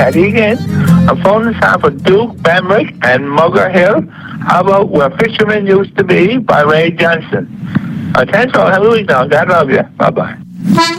Patty again. A phone sign for Duke, Bamrick, and Mugger Hill. How about Where Fishermen Used to Be by Ray Johnson? Thanks all. Have a week now. God love you. Bye-bye.